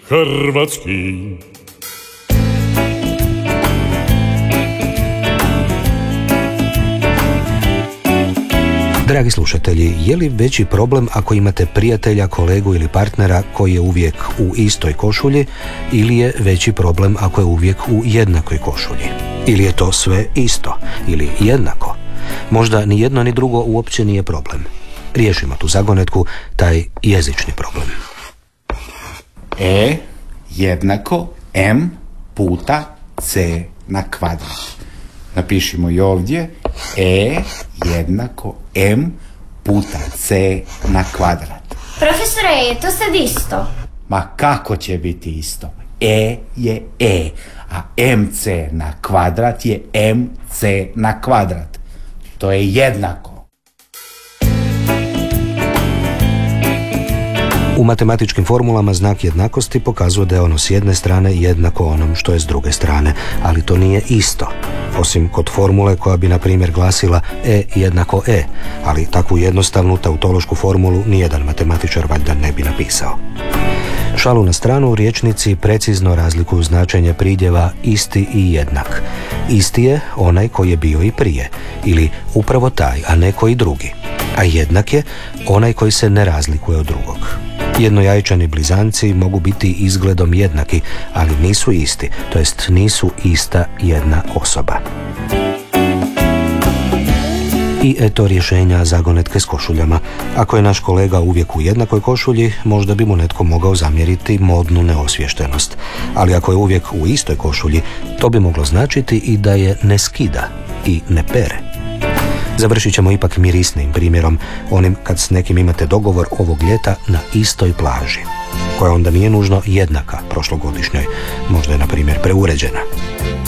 hrvatski. Dragi slušatelji, je li veći problem ako imate prijatelja, kolegu ili partnera koji je uvijek u istoj košulji ili je veći problem ako je uvijek u jednakoj košulji? Ili je to sve isto ili jednako? Možda ni jedno ni drugo uopće nije problem. Riješimo tu zagonetku, taj jezični problem. E jednako m puta c na kvadrat. Napišimo i ovdje e jednako m puta c na kvadrat. Profesore, je to sad isto? Ma kako će biti isto? E je e, a mc na kvadrat je mc na kvadrat. To je jednako. U matematičkim formulama znak jednakosti pokazuje da je ono s jedne strane jednako onom što je s druge strane, ali to nije isto. Osim kod formule koja bi, na primjer, glasila e jednako e, ali takvu jednostavnu tautološku formulu nijedan matematičar valjda ne bi napisao. Šalu na stranu, rječnici precizno razlikuju značenje pridjeva isti i jednak. Isti je onaj koji je bio i prije, ili upravo taj, a ne koji drugi. A jednak je onaj koji se ne razlikuje od drugog. Jednojajčani blizanci mogu biti izgledom jednaki, ali nisu isti, to jest nisu ista jedna osoba. I eto rješenja zagonetke s košuljama. Ako je naš kolega uvijek u jednakoj košulji, možda bi mu netko mogao zamjeriti modnu neosviještenost. Ali ako je uvijek u istoj košulji, to bi moglo značiti i da je ne skida i ne pere. Završit ćemo ipak mirisnim primjerom, onim kad s nekim imate dogovor ovog ljeta na istoj plaži, koja onda nije nužno jednaka prošlogodišnjoj, možda je na primjer preuređena.